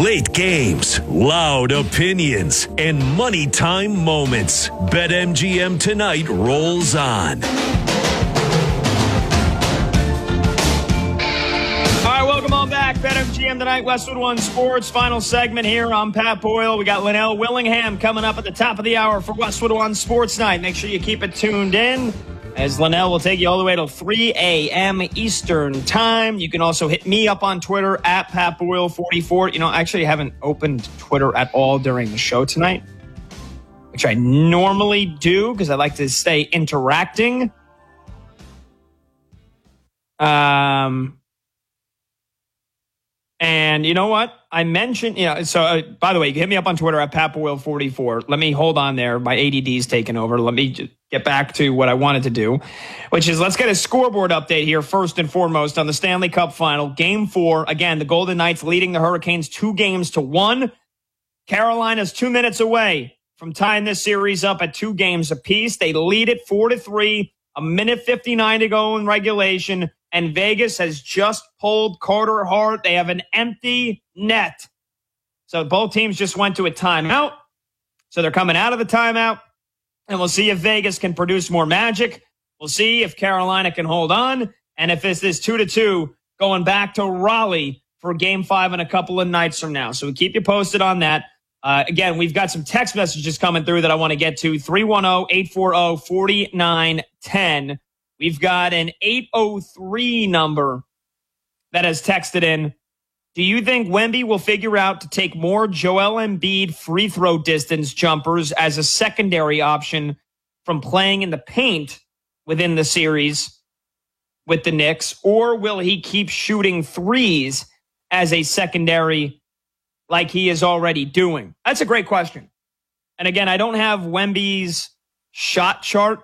Late games, loud opinions, and money time moments. BetMGM tonight rolls on. All right, welcome on back. BetMGM tonight, Westwood One Sports. Final segment here. I'm Pat Boyle. We got Linnell Willingham coming up at the top of the hour for Westwood One Sports Night. Make sure you keep it tuned in, as Linnell will take you all the way till 3 a.m. Eastern Time. You can also hit me up on Twitter at PatBoyle44. You know, I actually haven't opened Twitter at all during the show tonight, which I normally do because I like to stay interacting. And you know what? I mentioned, by the way, you can hit me up on Twitter at PatBoyle44. Let me hold on there. My ADD's taken over. Let me just get back to what I wanted to do, which is let's get a scoreboard update here first and foremost on the Stanley Cup Final. Game 4, again, the Golden Knights leading the Hurricanes 2-1. Carolina's 2 minutes away from tying this series up at 2 games apiece. They lead it 4-3, a minute 59 to go in regulation. And Vegas has just pulled Carter Hart. They have an empty net. So both teams just went to a timeout. So they're coming out of the timeout. And we'll see if Vegas can produce more magic. We'll see if Carolina can hold on. And if this is 2-2, going back to Raleigh for Game 5 in a couple of nights from now. So we keep you posted on that. Again, we've got some text messages coming through that I want to get to. 310-840-4910. We've got an 803 number that has texted in. Do you think Wemby will figure out to take more Joel Embiid free throw distance jumpers as a secondary option from playing in the paint within the series with the Knicks? Or will he keep shooting threes as a secondary like he is already doing? That's a great question. And again, I don't have Wemby's shot chart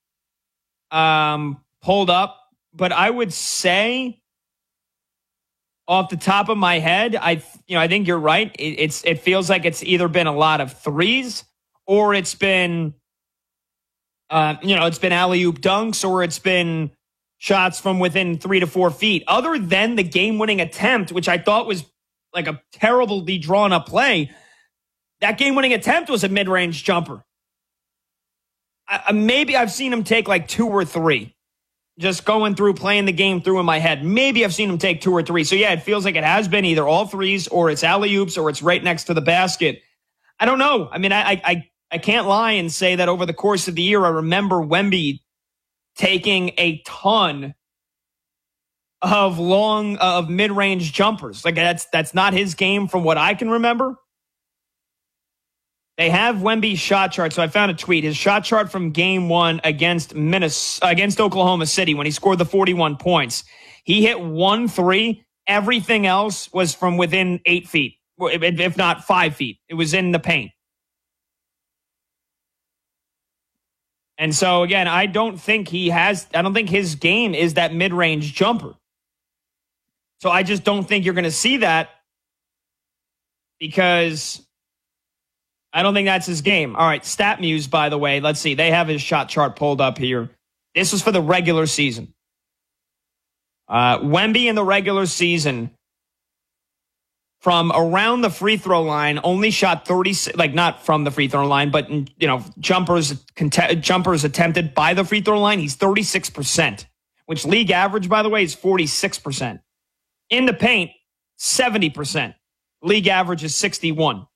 pulled up, but I would say off the top of my head, I think you're right. It feels like it's either been a lot of threes or it's been, it's been alley-oop dunks or it's been shots from within 3 to 4 feet. Other than the game-winning attempt, which I thought was like a terribly drawn-up play, that game-winning attempt was a mid-range jumper. Maybe I've seen him take like 2 or 3. Just going through, playing the game through in my head. Maybe I've seen him take 2 or 3. So, yeah, it feels like it has been either all threes or it's alley-oops or it's right next to the basket. I don't know. I mean, I can't lie and say that over the course of the year, I remember Wemby taking a ton of mid-range jumpers. Like, that's not his game from what I can remember. They have Wemby's shot chart, so I found a tweet. His shot chart from Game 1 against Oklahoma City when he scored the 41 points. He hit 1 3. Everything else was from within 8 feet, if not 5 feet. It was in the paint. And so, again, I don't think his game is that mid-range jumper. So I just don't think you're going to see that because I don't think that's his game. All right, StatMuse, by the way. Let's see. They have his shot chart pulled up here. This was for the regular season. Wemby in the regular season from around the free throw line only shot 36, like not from the free throw line, but jumpers attempted by the free throw line. He's 36%, which league average, by the way, is 46%. In the paint, 70%. League average is 61%.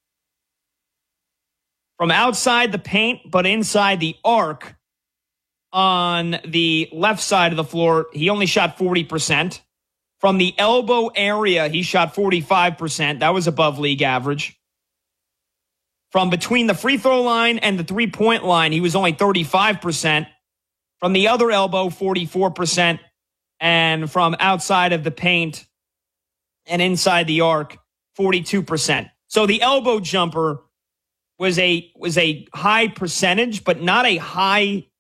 From outside the paint, but inside the arc on the left side of the floor, he only shot 40%. From the elbow area, he shot 45%. That was above league average. From between the free throw line and the three-point line, he was only 35%. From the other elbow, 44%. And from outside of the paint and inside the arc, 42%. So the elbow jumper was a high percentage, but not a high